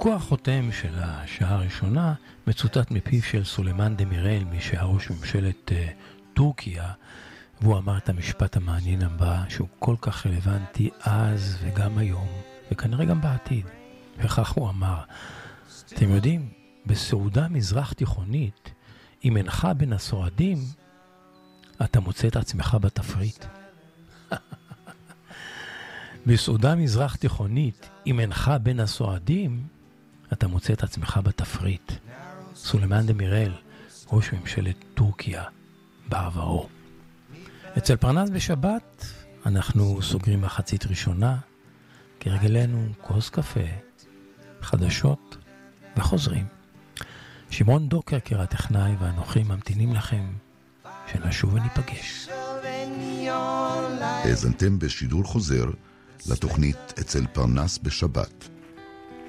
חלקו החותם של השעה הראשונה מצוטט מפיו של סולימאן דמיראל, מי שהיה ראש ממשלת טורקיה, והוא אמר את המשפט המעניין הבא, שהוא כל כך רלוונטי אז וגם היום, וכנראה גם בעתיד. וכך הוא אמר, אתם יודעים, בסעודה מזרח תיכונית, אם אינך בין הסועדים, אתה מוצא את עצמך בתפריט. בסעודה מזרח תיכונית, אם אינך בין הסועדים, אתה מוצא את עצמך בתפריט. סולימאן דמיראל, ראש ממשלת טורקיה, בעברו. אצל פרנס בשבת, אנחנו סוגרים מחצית ראשונה, כרגלנו כוס קפה, חדשות וחוזרים. שמעון דוקרקר הטכנאי ואנוכי ממתינים לכם שנשוב וניפגש. האזנתם בשידור חוזר לתוכנית אצל פרנס בשבת.